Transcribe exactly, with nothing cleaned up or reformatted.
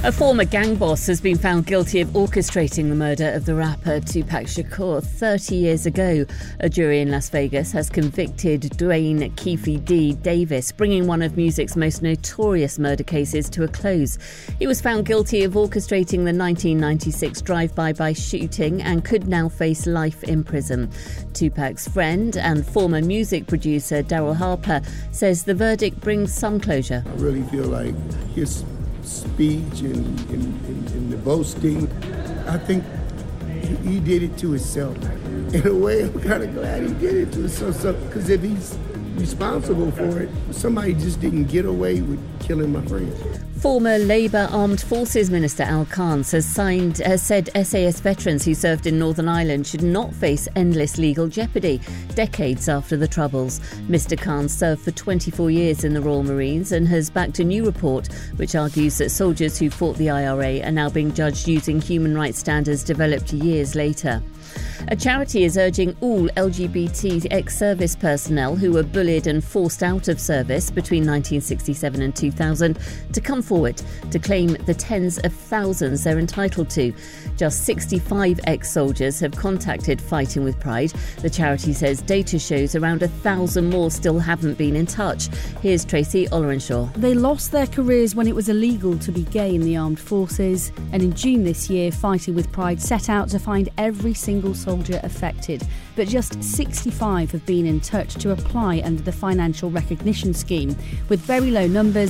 A former gang boss has been found guilty of orchestrating the murder of the rapper Tupac Shakur thirty years ago. A jury in Las Vegas has convicted Dwayne Keefe D. Davis, bringing one of music's most notorious murder cases to a close. He was found guilty of orchestrating the nineteen ninety-six drive-by shooting and could now face life in prison. Tupac's friend and former music producer Daryl Harper says the verdict brings some closure. I really feel like his speech and, and, and, and the boasting, I think he, he did it to himself. In a way, I'm kind of glad he did it to himself, because if he's responsible for it, somebody just didn't get away with killing my friend. Former Labour Armed Forces Minister Al Khan has signed, has said S A S veterans who served in Northern Ireland should not face endless legal jeopardy decades after the Troubles. Mister Khan served for twenty-four years in the Royal Marines and has backed a new report which argues that soldiers who fought the I R A are now being judged using human rights standards developed years later. A charity is urging all L G B T ex-service personnel who were bullied and forced out of service between nineteen sixty-seven and two thousand to come forward to claim the tens of thousands they're entitled to. Just sixty-five ex-soldiers have contacted Fighting with Pride. The charity says data shows around a thousand more still haven't been in touch. Here's Tracy Ollerenshaw. They lost their careers when it was illegal to be gay in the armed forces, and in June this year, Fighting with Pride set out to find every single soldier affected, but just sixty-five have been in touch to apply under the financial recognition scheme. With very low numbers,